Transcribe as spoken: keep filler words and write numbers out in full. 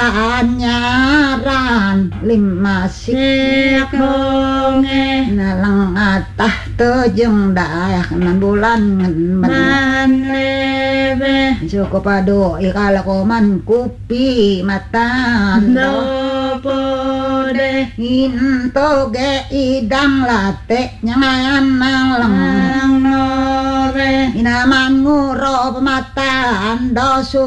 anyaran lima sikonge nalang atah tejeng dayak nan bulan man lebe cukup ado ikala koman kupi matan no pode into ge idang late nyangan nalang ang nore inaman nguro pemataan dosu